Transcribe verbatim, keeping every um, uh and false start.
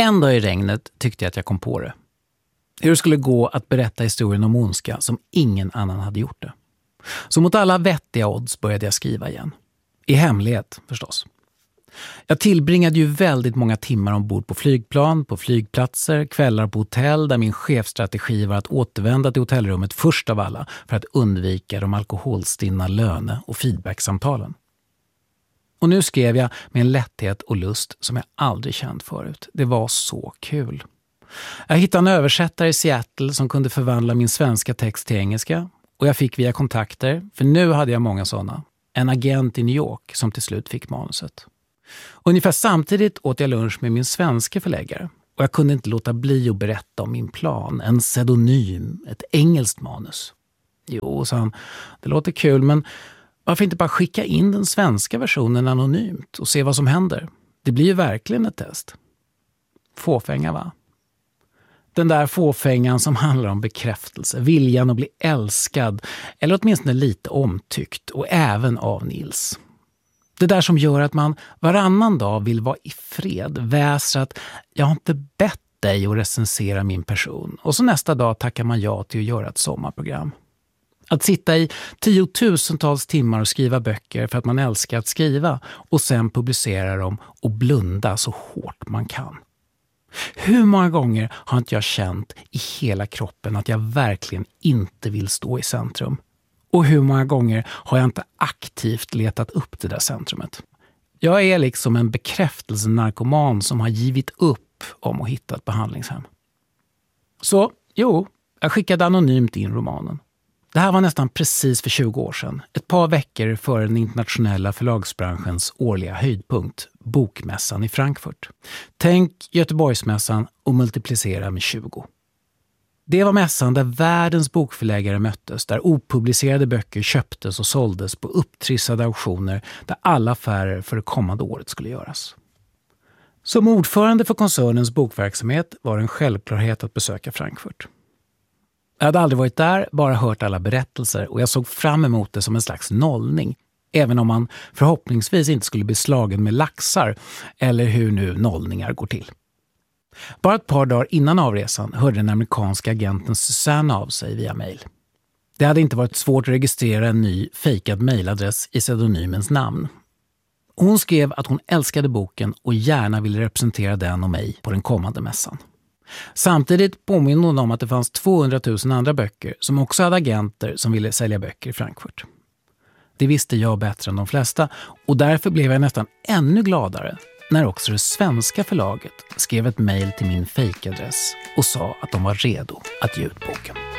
En dag i regnet tyckte jag att jag kom på det. Hur det skulle gå att berätta historien om ondska som ingen annan hade gjort det. Så mot alla vettiga odds började jag skriva igen. I hemlighet förstås. Jag tillbringade ju väldigt många timmar ombord på flygplan, på flygplatser, kvällar på hotell där min chefstrategi var att återvända till hotellrummet först av alla för att undvika de alkoholstinna löne- och feedbacksamtalen. Och nu skrev jag med en lätthet och lust som jag aldrig känt förut. Det var så kul. Jag hittade en översättare i Seattle som kunde förvandla min svenska text till engelska. Och jag fick via kontakter, för nu hade jag många sådana, en agent i New York som till slut fick manuset. Ungefär samtidigt åt jag lunch med min svenska förläggare. Och jag kunde inte låta bli att berätta om min plan. En pseudonym, ett engelskt manus. Jo, sa han, det låter kul, men varför inte bara skicka in den svenska versionen anonymt och se vad som händer? Det blir ju verkligen ett test. Fåfänga, va? Den där fåfängan som handlar om bekräftelse, viljan att bli älskad eller åtminstone lite omtyckt och även av Nils. Det där som gör att man varannan dag vill vara i fred, väser att jag har inte bett dig att recensera min person och så nästa dag tackar man ja till att göra ett sommarprogram. Att sitta i tiotusentals timmar och skriva böcker för att man älskar att skriva och sen publicera dem och blunda så hårt man kan. Hur många gånger har inte jag känt i hela kroppen att jag verkligen inte vill stå i centrum? Och hur många gånger har jag inte aktivt letat upp det där centrumet? Jag är liksom en bekräftelsenarkoman som har givit upp om att hitta ett behandlingshem. Så, jo, jag skickade anonymt in romanen. Det här var nästan precis för tjugo år sedan. Ett par veckor före den internationella förlagsbranschens årliga höjdpunkt, Bokmässan i Frankfurt. Tänk Göteborgsmässan och multiplicera med tjugo. Det var mässan där världens bokförläggare möttes, där opublicerade böcker köptes och såldes på upptrissade auktioner där alla affärer för det kommande året skulle göras. Som ordförande för koncernens bokverksamhet var det en självklarhet att besöka Frankfurt. Jag hade aldrig varit där, bara hört alla berättelser och jag såg fram emot det som en slags nollning. Även om man förhoppningsvis inte skulle bli slagen med laxar eller hur nu nollningar går till. Bara ett par dagar innan avresan hörde den amerikanska agenten Susanne av sig via mejl. Det hade inte varit svårt att registrera en ny fejkad mejladress i pseudonymens namn. Hon skrev att hon älskade boken och gärna ville representera den och mig på den kommande mässan. Samtidigt påminner hon om att det fanns tvåhundratusen andra böcker som också hade agenter som ville sälja böcker i Frankfurt. Det visste jag bättre än de flesta och därför blev jag nästan ännu gladare när också det svenska förlaget skrev ett mejl till min fejkadress och sa att de var redo att ge ut boken.